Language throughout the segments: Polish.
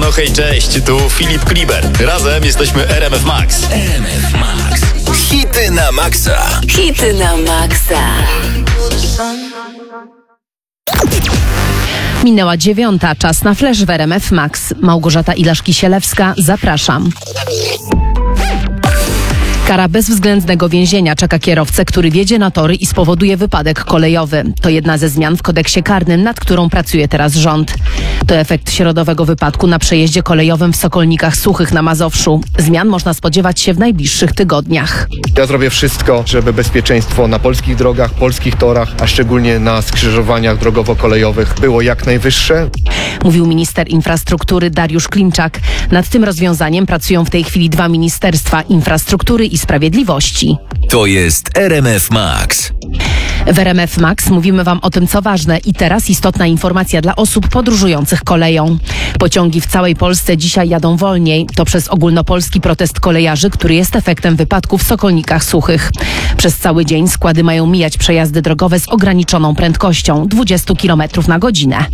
No hej, cześć, tu Filip Kliber. Razem jesteśmy RMF Max. RMF Max. Hity na maksa. Hity na maksa. Minęła 9, czas na flash w RMF Max. Małgorzata Ilaszki-Sielewska, zapraszam. Kara bezwzględnego więzienia czeka kierowcę, który wjedzie na tory i spowoduje wypadek kolejowy. To jedna ze zmian w kodeksie karnym, nad którą pracuje teraz rząd. To efekt środowego wypadku na przejeździe kolejowym w Sokolnikach Suchych na Mazowszu. Zmian można spodziewać się w najbliższych tygodniach. Ja zrobię wszystko, żeby bezpieczeństwo na polskich drogach, polskich torach, a szczególnie na skrzyżowaniach drogowo-kolejowych było jak najwyższe. Mówił minister infrastruktury Dariusz Klimczak. Nad tym rozwiązaniem pracują w tej chwili 2 ministerstwa: infrastruktury i sprawiedliwości. To jest RMF Max. W RMF Max mówimy Wam o tym, co ważne, i teraz istotna informacja dla osób podróżujących koleją. Pociągi w całej Polsce dzisiaj jadą wolniej. To przez ogólnopolski protest kolejarzy, który jest efektem wypadku w Sokolnikach Suchych. Przez cały dzień składy mają mijać przejazdy drogowe z ograniczoną prędkością 20 km na godzinę.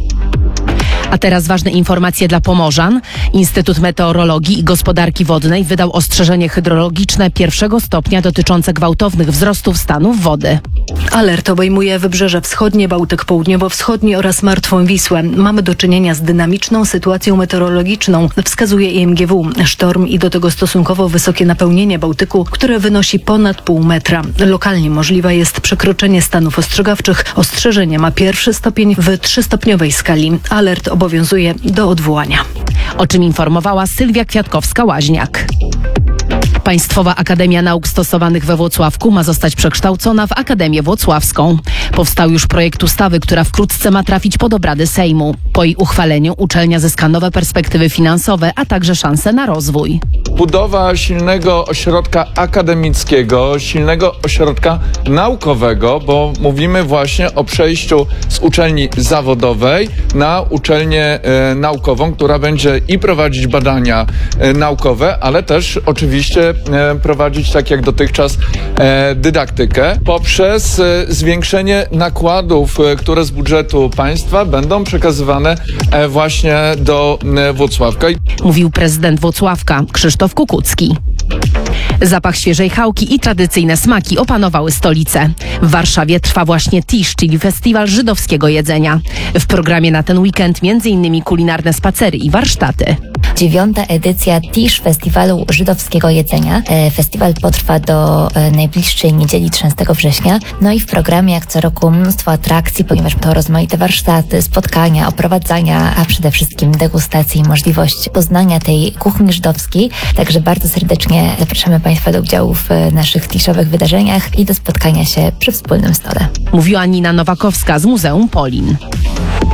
A teraz ważne informacje dla Pomorzan. Instytut Meteorologii i Gospodarki Wodnej wydał ostrzeżenie hydrologiczne 1. stopnia dotyczące gwałtownych wzrostów stanów wody. Alert obejmuje Wybrzeże Wschodnie, Bałtyk Południowo-Wschodni oraz Martwą Wisłę. Mamy do czynienia z dynamiczną sytuacją meteorologiczną, wskazuje IMGW. Sztorm i do tego stosunkowo wysokie napełnienie Bałtyku, które wynosi ponad pół metra. Lokalnie możliwe jest przekroczenie stanów ostrzegawczych. Ostrzeżenie ma 1. stopień w 3-stopniowej skali. Alert obowiązuje do odwołania. O czym informowała Sylwia Kwiatkowska-Łaźniak. Państwowa Akademia Nauk Stosowanych we Włocławku ma zostać przekształcona w Akademię Włocławską. Powstał już projekt ustawy, która wkrótce ma trafić pod obrady Sejmu. Po jej uchwaleniu uczelnia zyska nowe perspektywy finansowe, a także szanse na rozwój. Budowa silnego ośrodka akademickiego, silnego ośrodka naukowego, bo mówimy właśnie o przejściu z uczelni zawodowej na uczelnię naukową, która będzie i prowadzić badania naukowe, ale też oczywiście prowadzić, tak jak dotychczas, dydaktykę poprzez zwiększenie nakładów, które z budżetu państwa będą przekazywane właśnie do Włocławka. Mówił prezydent Włocławka Krzysztof Kukucki. Zapach świeżej chałki i tradycyjne smaki opanowały stolicę. W Warszawie trwa właśnie Tisz, czyli festiwal żydowskiego jedzenia. W programie na ten weekend m.in. kulinarne spacery i warsztaty. 9. edycja Tisz Festiwalu Żydowskiego Jedzenia. Festiwal potrwa do najbliższej niedzieli 13 września. No i w programie jak co roku mnóstwo atrakcji, ponieważ to rozmaite warsztaty, spotkania, oprowadzania, a przede wszystkim degustacji i możliwość poznania tej kuchni żydowskiej. Także bardzo serdecznie zapraszamy Państwa do udziału w naszych tiszowych wydarzeniach i do spotkania się przy wspólnym stole. Mówiła Nina Nowakowska z Muzeum Polin.